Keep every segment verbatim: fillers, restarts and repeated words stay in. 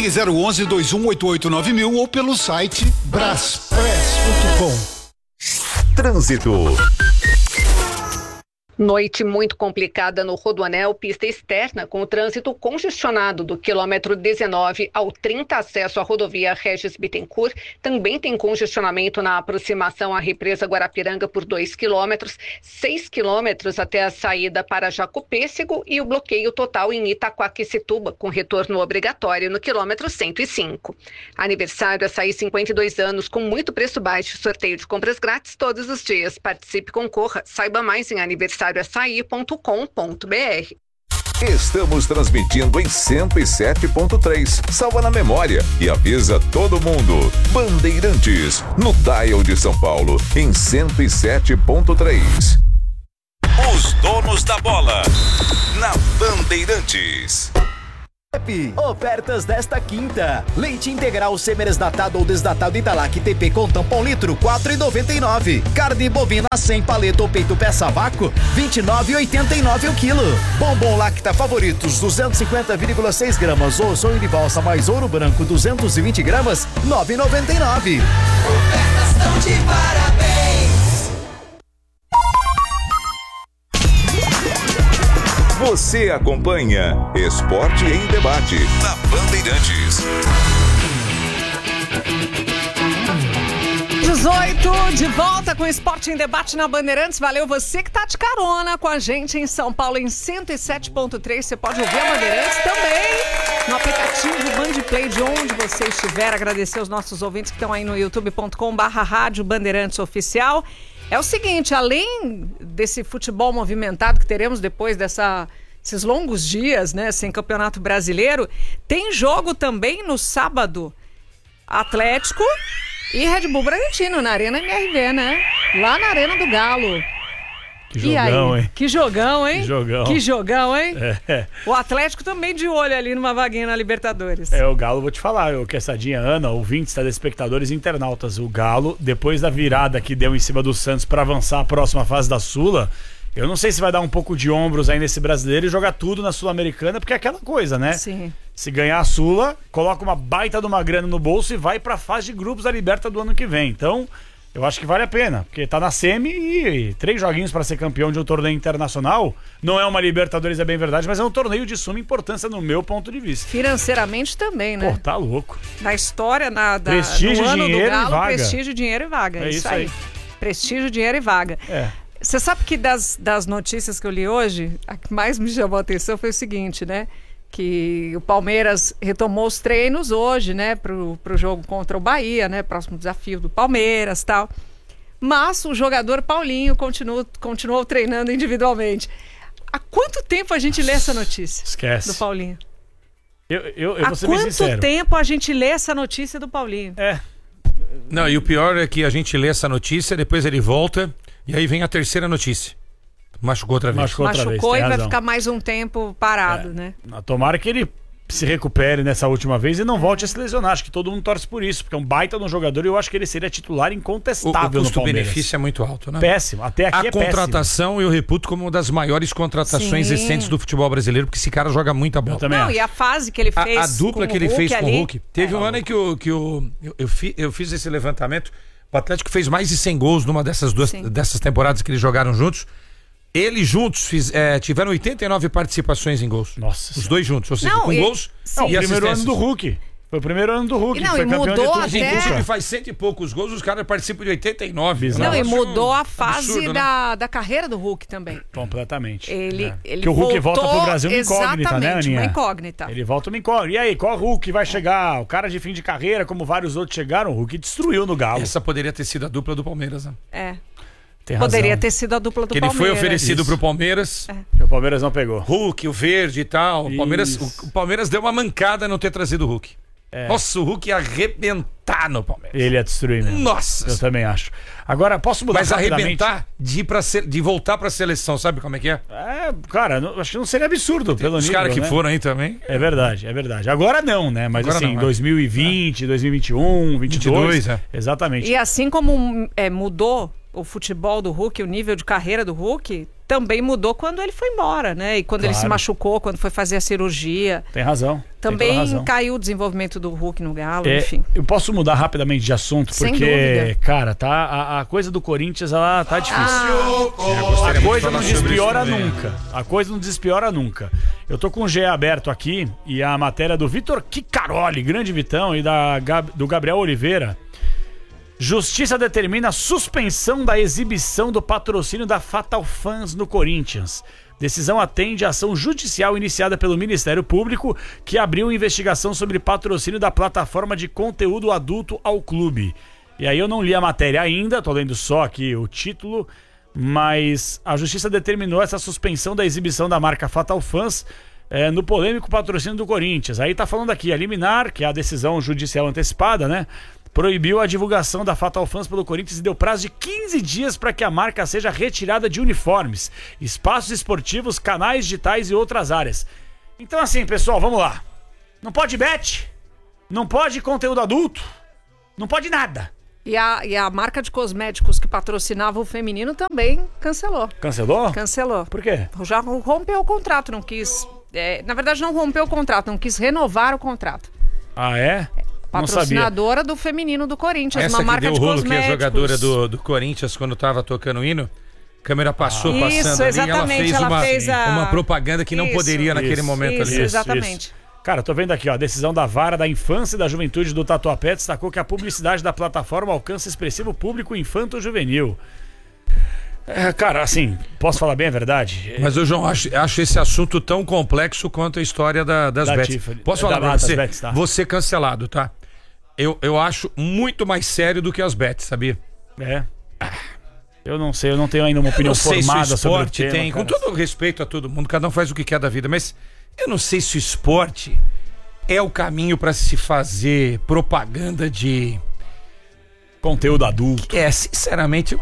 Ligue zero onze, dois um oito oito, nove mil ou pelo site braspress ponto com. Trânsito. Noite muito complicada no Rodoanel, pista externa, com o trânsito congestionado do quilômetro dezenove ao trinta, acesso à rodovia Regis Bittencourt. Também tem congestionamento na aproximação à represa Guarapiranga por dois quilômetros, seis quilômetros até a saída para Jacopêssego e o bloqueio total em Itaquaquecetuba, com retorno obrigatório no quilômetro cento e cinco. Aniversário Açaí, cinquenta e dois anos, com muito preço baixo, sorteio de compras grátis todos os dias. Participe e concorra. Saiba mais em aniversário açaí ponto com ponto br. Estamos transmitindo em cento e sete ponto três. Salva na memória e avisa todo mundo. Bandeirantes, no dial de São Paulo, em cento e sete ponto três. Os donos da bola, na Bandeirantes. Ofertas desta quinta: leite integral semi-desnatado ou desnatado Italac T P com tampão litro, quatro reais e noventa e nove centavos. Carne bovina sem paleta ou peito peça vácuo, vinte e nove reais e oitenta e nove centavos o quilo. Bombom Lacta Favoritos, duzentos e cinquenta vírgula seis gramas ou sonho de valsa mais ouro branco, duzentos e vinte gramas, nove reais e noventa e nove centavos. Ofertas tão de parabéns. Você acompanha Esporte em Debate na Bandeirantes. dezoito, de volta com Esporte em Debate na Bandeirantes. Valeu você que tá de carona com a gente em São Paulo em cento e sete ponto três. Você pode ouvir a Bandeirantes também no aplicativo Bandplay, de onde você estiver. Agradecer aos nossos ouvintes que estão aí no youtube ponto com barra rádio Bandeirantes Oficial. É o seguinte, além desse futebol movimentado que teremos depois dessa, esses longos dias, né, sem Campeonato Brasileiro, tem jogo também no sábado. Atlético e Red Bull Bragantino, na Arena M R V, né? Lá na Arena do Galo. Que jogão, hein? Que jogão, hein? Que jogão. Que jogão, hein? É. O Atlético também de olho ali numa vaguinha na Libertadores. É, o Galo, vou te falar, o Quessadinha, Ana, ouvintes, telespectadores e internautas, o Galo, depois da virada que deu em cima do Santos para avançar a próxima fase da Sula, eu não sei se vai dar um pouco de ombros aí nesse brasileiro e jogar tudo na Sul-Americana, porque é aquela coisa, né? Sim. Se ganhar a Sula, coloca uma baita de uma grana no bolso e vai pra fase de grupos da Liberta do ano que vem. Então, eu acho que vale a pena, porque tá na semi e, e três joguinhos para ser campeão de um torneio internacional. Não é uma Libertadores, é bem verdade, mas é um torneio de suma importância no meu ponto de vista. Financeiramente também, né? Pô, tá louco. Na história, na, da, prestígio, no ano dinheiro do Galo, e vaga. prestígio, dinheiro e vaga. É isso, isso aí. aí. Prestígio, dinheiro e vaga. É. Você sabe que das, das notícias que eu li hoje, a que mais me chamou a atenção foi o seguinte, né? Que o Palmeiras retomou os treinos hoje, né? Pro, pro jogo contra o Bahia, né? Próximo desafio do Palmeiras e tal. Mas o jogador Paulinho continua, continuou treinando individualmente. Há quanto tempo a gente lê essa notícia? Esquece. Do Paulinho? Eu, eu, eu Há vou ser bem sincero. quanto tempo a gente lê essa notícia do Paulinho? É. Não, e o pior é que a gente lê essa notícia, depois ele volta e aí vem a terceira notícia. Machucou outra vez. Machucou, outra Machucou vez, e vai razão. ficar mais um tempo parado, É. né? Tomara que ele se recupere nessa última vez e não volte a se lesionar. Acho que todo mundo torce por isso, porque é um baita de um jogador e eu acho que ele seria titular O, incontestável o no Palmeiras. custo-benefício é muito alto, né? Péssimo, até aqui a é contratação eu reputo como uma das maiores contratações Sim. recentes do futebol brasileiro, porque esse cara joga muita bola. Eu também Não, acho. e a fase que ele fez A, a dupla com que ele o Hulk fez com ali, o Hulk. Teve é. um ano em que, o, que o, eu, eu, fi, eu fiz esse levantamento. O Atlético fez mais de cem gols numa dessas duas Sim. dessas temporadas que eles jogaram juntos. Eles juntos fiz, é, tiveram oitenta e nove participações em gols. Nossa. Os dois juntos, ou seja, Não, com e- gols Não, o e primeiro ano assistências. do Hulk. Foi o primeiro ano do Hulk. E não, que foi e campeão mudou de tudo. até- Gente, o É. time faz cento e poucos gols, os caras participam de oitenta e nove. Bizarro. Não, e Negócio mudou a fase absurdo, né? da, da carreira do Hulk também. Completamente. Ele, É. ele Que o Hulk voltou, volta pro Brasil uma incógnita, né, exatamente, Aninha? uma incógnita. Ele volta uma incógnita. E aí, qual Hulk vai chegar? O cara de fim de carreira, como vários outros chegaram, o Hulk destruiu no Galo. Essa poderia ter sido a dupla do Palmeiras, né? É. Tem razão. Poderia ter sido a dupla do Que ele foi Palmeiras. oferecido Isso. pro Palmeiras. Que o Palmeiras não pegou. Hulk, o verde e tal. O Palmeiras, Isso. o, o Palmeiras deu uma mancada não ter trazido o Hulk. É. Nossa, o Hulk ia arrebentar no Palmeiras. Ele ia destruir mesmo. Nossa. Eu também acho. Agora, posso mudar Mas rapidamente? arrebentar de, ir pra se- de voltar pra seleção, sabe como é que é? É, cara, não- acho que não seria absurdo pelo Os nível, caras que né? foram aí também. É verdade, é verdade. Agora não, né? Mas Agora assim, não, é. dois mil e vinte, dois mil e vinte e um, vinte e dois, vinte e dois, é. exatamente. E assim como é, mudou o futebol do Hulk, o nível de carreira do Hulk, também mudou quando ele foi embora, né? E quando Claro. ele se machucou, quando foi fazer a cirurgia. Tem razão. tem toda Também razão. caiu o desenvolvimento do Hulk no Galo, É, enfim. eu posso mudar rapidamente de assunto, Sem porque, dúvida. cara, tá, a, a coisa do Corinthians, ela tá difícil. Ah, A coisa não falar sobre despiora isso também. nunca. A coisa não despiora nunca. Eu tô com o G aberto aqui e a matéria do Vitor Kiccaroli, grande Vitão, e da, Gab- do Gabriel Oliveira. Justiça determina a suspensão da exibição do patrocínio da Fatal Fans no Corinthians. Decisão atende à ação judicial iniciada pelo Ministério Público, que abriu investigação sobre patrocínio da plataforma de conteúdo adulto ao clube. E aí eu não li a matéria ainda, tô lendo só aqui o título, mas a Justiça determinou essa suspensão da exibição da marca Fatal Fans é, no polêmico patrocínio do Corinthians. Aí tá falando aqui, a liminar, que é a decisão judicial antecipada, né? Proibiu a divulgação da Fatal Fans pelo Corinthians e deu prazo de quinze dias para que a marca seja retirada de uniformes, espaços esportivos, canais digitais e outras áreas. Então assim, pessoal, vamos lá. Não pode bet, não pode conteúdo adulto, não pode nada. E a, e a marca de cosméticos que patrocinava o feminino também cancelou. Cancelou? Cancelou. Por quê? Já rompeu o contrato, não quis... é, na verdade, não rompeu o contrato, não quis renovar o contrato. Ah, é? Não sabia. Patrocinadora do feminino do Corinthians, Essa uma que marca deu de o rolo cosméticos. que a jogadora do, do Corinthians, quando tava tocando o hino, a câmera passou, Ah. passando Isso, ali, exatamente, ela fez, ela uma, fez a- uma propaganda que não Isso, poderia naquele isso, momento isso, ali. exatamente. Cara, tô vendo aqui, ó, a decisão da Vara da Infância e da Juventude do Tatuapé destacou que a publicidade da plataforma alcança expressivo público infanto-juvenil. É, cara, assim, posso falar bem a verdade? Mas eu, João, acho, acho esse assunto tão complexo quanto a história da- das Da bets. Tiffany. Posso Da- falar pra das você? bets, tá. Você cancelado, tá? Eu, eu acho muito mais sério do que as bets, sabia? É. Eu não sei, eu não tenho ainda uma Eu opinião não sei se o formada sobre o esporte tema, tem, cara. com todo respeito a todo mundo, cada um faz o que quer da vida, mas eu não sei se o esporte é o caminho pra se fazer propaganda de... Conteúdo adulto. É, sinceramente, eu-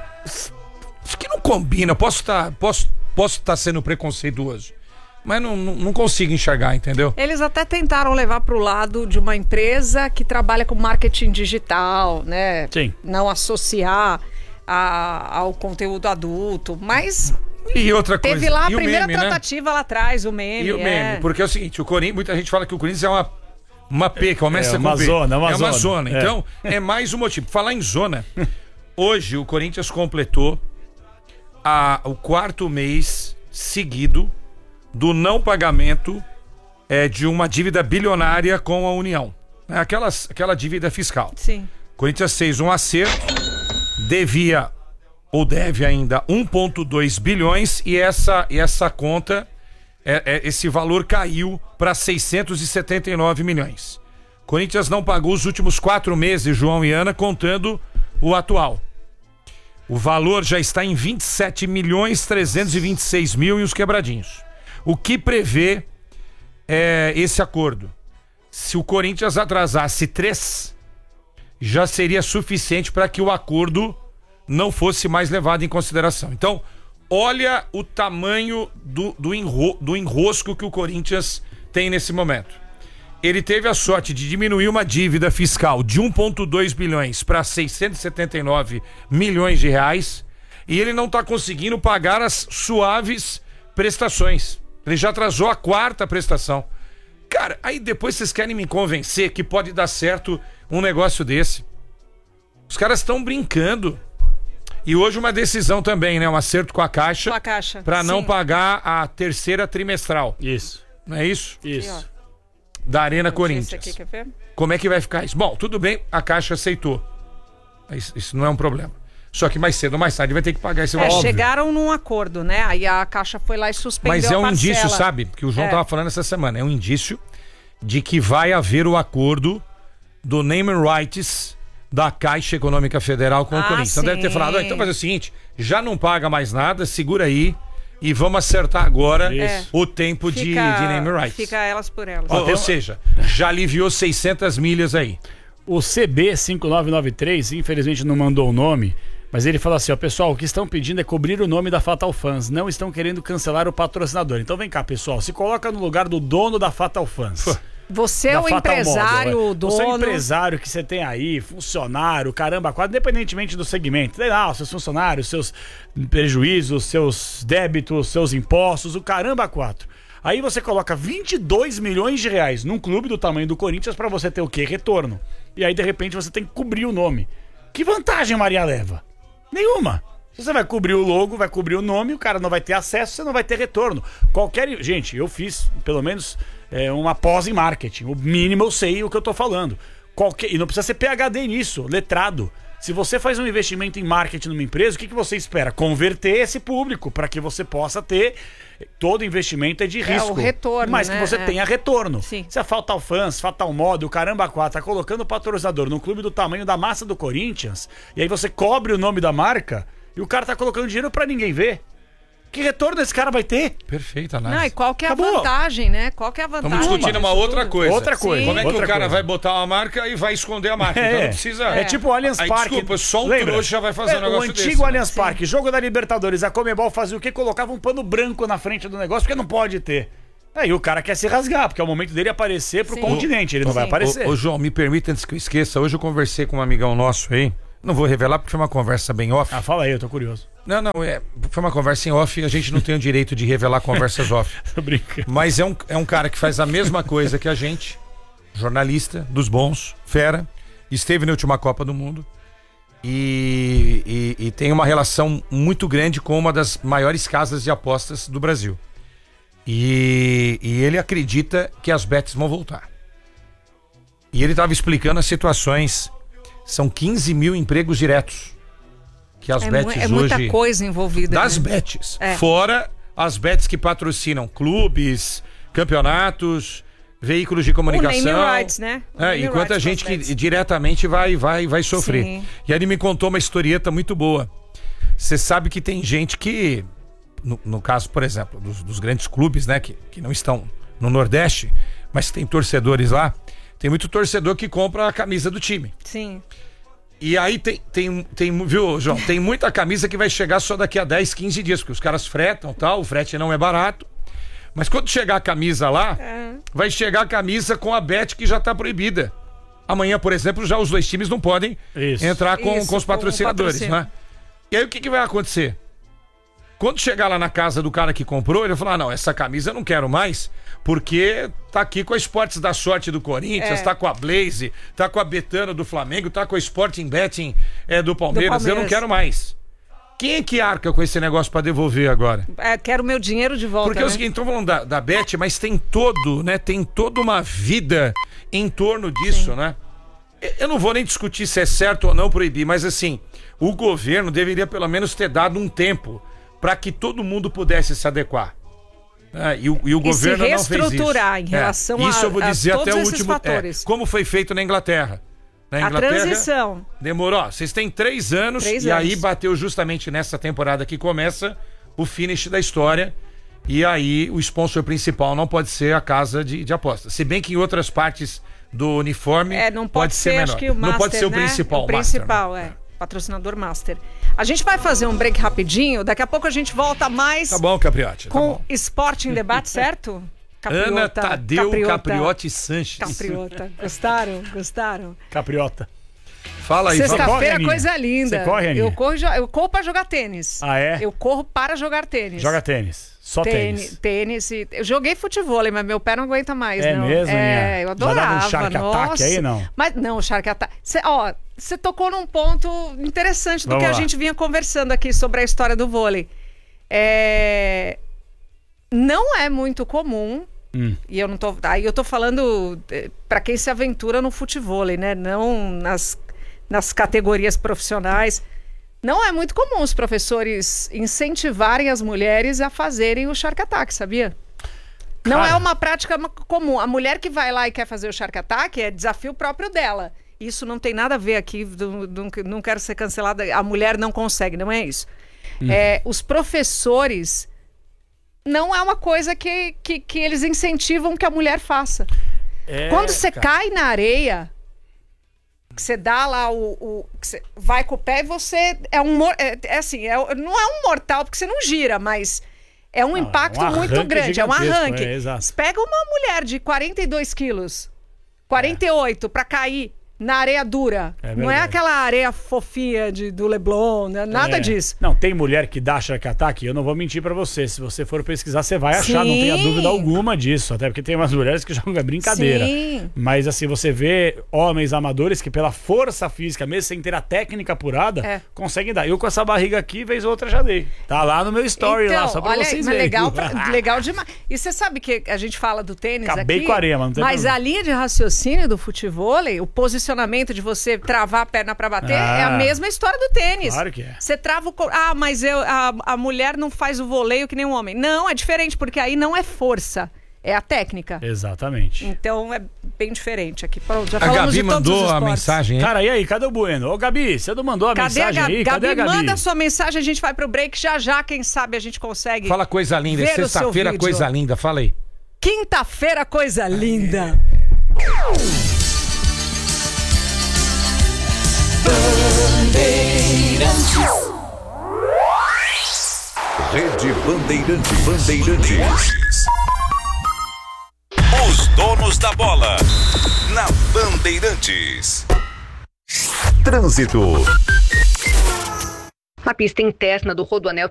acho que não combina. Eu posso estar posso, posso tá sendo preconceituoso, mas não, não, não consigo enxergar, entendeu? Eles até tentaram levar para o lado de uma empresa que trabalha com marketing digital, né? Sim. Não associar a- ao conteúdo adulto, mas E outra coisa, teve lá a e o primeira meme, né? tratativa lá atrás, o meme. E o meme, é. porque é o seguinte, o Corinthians, muita gente fala que o Corinthians é uma, uma P, começa É, uma com P. zona, uma é uma zona. zona. É. Então, é mais um motivo. Falar em zona, hoje o Corinthians completou a, o quarto mês seguido do não pagamento é, de uma dívida bilionária com a União. É aquelas, aquela dívida fiscal. Sim. O Corinthians fez um acerto, devia ou deve ainda um vírgula dois bilhões e essa, e essa conta, é, é, esse valor caiu para seiscentos e setenta e nove milhões. O Corinthians não pagou os últimos quatro meses, João e Ana, contando o atual. O valor já está em vinte e sete milhões trezentos e vinte e seis mil e uns quebradinhos. O que prevê é, esse acordo? Se o Corinthians atrasasse três, já seria suficiente para que o acordo não fosse mais levado em consideração. Então, olha o tamanho do, do, enro, do enrosco que o Corinthians tem nesse momento. Ele teve a sorte de diminuir uma dívida fiscal de um vírgula dois bilhões para seiscentos e setenta e nove milhões de reais e ele não está conseguindo pagar as suaves prestações. Ele já atrasou a quarta prestação. Cara, aí depois vocês querem me convencer que pode dar certo um negócio desse. Os caras estão brincando. E hoje uma decisão também, né? Um acerto com a Caixa. Com a Caixa, para não sim. pagar a terceira trimestral. Isso. Não é isso? Isso. Da Arena Esse Corinthians. aqui, quer ver? Como é que vai ficar isso? Bom, tudo bem, a Caixa aceitou. Isso, isso não é um problema. Só que mais cedo ou mais tarde vai ter que pagar esse É, valor. chegaram num acordo, né? Aí a Caixa foi lá e suspendeu Mas é a um parcela. indício, sabe? Que o João É. tava falando essa semana. É um indício de que vai haver o acordo do name and rights da Caixa Econômica Federal com Ah, o Corinthians. Então deve ter sim. falado, ah, então faz o seguinte, já não paga mais nada, segura aí e vamos acertar agora Isso. o tempo de, de name and rights. Fica elas por elas. Ou, ou seja, já aliviou seiscentas milhas aí. O C B cinco nove nove três, infelizmente não mandou o nome, mas ele fala assim, ó, pessoal, o que estão pedindo é cobrir o nome da Fatal Fans, não estão querendo cancelar o patrocinador. Então vem cá, pessoal, se coloca no lugar do dono da Fatal Fans. Você é da o Fatal empresário, Model, o dono. Você é o empresário que você tem aí, funcionário, caramba, quatro, independentemente do segmento. Tem lá os seus funcionários, seus prejuízos, seus débitos, seus impostos, o caramba, quatro. Aí você coloca vinte e dois milhões de reais num clube do tamanho do Corinthians pra você ter o quê? Retorno. E aí, de repente, você tem que cobrir o nome. Que vantagem Maria leva? Nenhuma. Se você vai cobrir o logo, vai cobrir o nome, o cara não vai ter acesso, você não vai ter retorno. Qualquer... Gente, eu fiz, pelo menos, é, uma pós em marketing. O mínimo eu sei o que eu tô falando. Qualquer... E não precisa ser P H D nisso, letrado. Se você faz um investimento em marketing numa empresa, o que, que você espera? Converter esse público para que você possa ter... Todo investimento é de risco. É o retorno, mas né? que você É. tenha retorno. Sim. Se a Fatal Fans, Fatal Model, Caramba quatro, tá colocando o patrocinador num clube do tamanho da massa do Corinthians, e aí você cobre o nome da marca, e o cara tá colocando dinheiro pra ninguém ver. Que retorno esse cara vai ter? Perfeita, Não, análise. e qual que é a Acabou. vantagem, né? Qual que é a vantagem? Estamos discutindo uma disso outra tudo? coisa. Outra coisa. Sim. Como é que Outra o cara coisa. vai botar uma marca e vai esconder a marca? Então não precisa... É, tipo o Allianz Aí, Parque. desculpa, só um Lembra? trouxa vai fazer um É, negócio O antigo desse, né? Allianz Parque, jogo da Libertadores, a Comebol fazia o quê? Colocava um pano branco na frente do negócio, porque não pode ter. Aí o cara quer se rasgar, porque é o momento dele aparecer pro Sim. continente, ele não vai Sim. aparecer. Ô, ô, João, me permita antes que eu esqueça, hoje eu conversei com um amigão nosso aí, não vou revelar porque foi uma conversa bem off. Ah, fala aí, eu tô curioso. Não, não, é, foi uma conversa em off e a gente não tem o direito de revelar conversas off. Tô brincando. Mas é um, é um cara que faz a mesma coisa que a gente, jornalista, dos bons, fera, esteve na última Copa do Mundo e, e, e tem uma relação muito grande com uma das maiores casas de apostas do Brasil. E, e ele acredita que as bets vão voltar. E ele estava explicando as situações. São quinze mil empregos diretos que as É, mu- bets é muita hoje... coisa envolvida. Das né? bets. É. Fora as bets que patrocinam clubes, campeonatos, veículos de comunicação. O naming rights, né? O É, naming enquanto a rights gente com as que bets. diretamente vai, vai, vai sofrer. Sim. E aí ele me contou uma historieta muito boa. Você sabe que tem gente que, no, no caso, por exemplo, dos, dos grandes clubes, né, que, que não estão no Nordeste, mas tem torcedores lá, tem muito torcedor que compra a camisa do time. Sim. E aí tem, tem, tem, viu, João? Tem muita camisa que vai chegar só daqui a dez, quinze dias, porque os caras fretam e tal, o frete não é barato. Mas quando chegar a camisa lá, É. vai chegar a camisa com a bet que já tá proibida. Amanhã, por exemplo, já os dois times não podem Isso. entrar com, Isso, com os com o patrocinadores, patrocínio. né? E aí o que, que vai acontecer? Quando chegar lá na casa do cara que comprou, ele vai falar: ah, não, essa camisa eu não quero mais, porque tá aqui com a Esportes da Sorte do Corinthians, É. tá com a Blaze, tá com a Betano do Flamengo, tá com a Sporting Betting é, do, Palmeiras, Do eu não Palmeiras. quero mais. Quem é que arca com esse negócio pra devolver agora? É, quero meu dinheiro de volta. Porque é o né? seguinte, estão falando da, da Bet, mas tem todo, né? Tem toda uma vida em torno disso, Sim. né? Eu não vou nem discutir se é certo ou não proibir, mas assim, o governo deveria pelo menos ter dado um tempo para que todo mundo pudesse se adequar. É, e o, e o E governo se não fez isso. reestruturar em relação a- Isso eu vou a dizer todos até o esses último. fatores. É, como foi feito na Inglaterra. Na A Inglaterra, transição. demorou. Ó, vocês têm três anos Três e aí anos. bateu justamente nessa temporada que começa o finish da história. E aí o sponsor principal não pode ser a casa de, de apostas. Se bem que em outras partes do uniforme É, não pode, ser, menor. acho que o master, não pode ser o né? principal. O principal, é. Patrocinador master. A gente vai fazer um break rapidinho, daqui a pouco a gente volta mais Tá bom, Capriotti. Tá com bom. Esporte em Debate, certo? Ana Tadeu Capriota. Capriotti Sanches. Capriota. Gostaram? Gostaram? Capriota. Fala aí, fala. corre, Sexta-feira, Aninha? coisa linda. Você corre, Aninha? eu corro, jo- eu corro pra jogar tênis. Ah, é? Eu corro para jogar tênis. Joga tênis. Só tênis. Tênis, tênis e... Eu joguei futebol, mas meu pé não aguenta mais, É não. mesmo, É, Aninha? eu Já adorava. dava um shark nossa. attack aí, não? Mas não, shark attack. Cê, ó, você tocou num ponto interessante do Vamos que a lá. gente vinha conversando aqui sobre a história do vôlei. É... Não é muito comum, Hum. e eu não tô... Aí eu tô falando eh, pra quem se aventura no futevôlei, né? Não nas, nas categorias profissionais. Não é muito comum os professores incentivarem as mulheres a fazerem o shark attack, sabia? Não Cara. é uma prática ma- comum. A mulher que vai lá e quer fazer o shark attack é desafio próprio dela. Isso não tem nada a ver aqui, do- do- não quero ser cancelada. A mulher não consegue, não é isso. É, os professores não é uma coisa que, que, que eles incentivam que a mulher faça. É, Quando você cara. cai na areia, que você dá lá o, o que você vai com o pé e você é um mor- é, é assim, é, não é um mortal porque você não gira, mas É um Ah, impacto um muito arranque grande, é um gigantesco, arranque. é, exato. Você pega uma mulher de quarenta e dois quilos, quarenta e oito, pra cair na areia dura. É não é verdade. aquela areia fofinha de, do Leblon, né? Nada É. disso. Não, tem mulher que dá shark-ataque, eu não vou mentir pra você. Se você for pesquisar, você vai achar, não tenha Sim. dúvida alguma disso. Até porque tem umas mulheres que jogam é brincadeira. Sim. Mas assim, você vê homens amadores que pela força física, mesmo sem ter a técnica apurada, É. conseguem dar. Eu com essa barriga aqui, vez ou outra já dei. Tá lá no meu story, lá, só pra olha, vocês mas verem. legal, pra- legal demais. E você sabe que a gente fala do tênis Acabei aqui, com a areia, mas não tem mas problema. a linha de raciocínio do futevôlei, o posicionamento de você travar a perna pra bater, Ah. é a mesma história do tênis. Claro que é. Você trava o cor... Ah, mas eu, a, a mulher não faz o voleio que nem um homem. Não, é diferente, porque aí não é força, é a técnica. Exatamente. Então é bem diferente aqui. Pronto, já A falamos Gabi de todos os mandou a esportes. mensagem, hein? Cara, e aí, cadê o Bueno? Ô, Gabi, você não mandou a Cadê a mensagem Gabi? aí? Cadê Gabi, a Gabi? manda sua mensagem, a gente vai pro break já já, quem sabe a gente consegue. Fala coisa linda, ver o seu sexta-feira vídeo. coisa linda, fala aí. Quinta-feira, coisa linda. Rede Bandeirantes. Bandeirantes. Os donos da bola. Na Bandeirantes. Trânsito. Na pista interna do Rodoanel